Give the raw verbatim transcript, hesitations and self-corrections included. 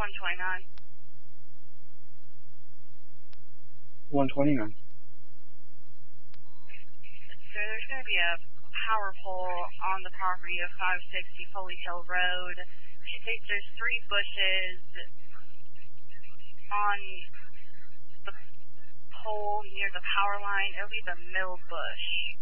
one twenty-nine. one twenty-nine. So there's going to be a power pole on the property of five sixty Foley Hill Road. I think there's three bushes on the pole near the power line. It'll be the middle bush.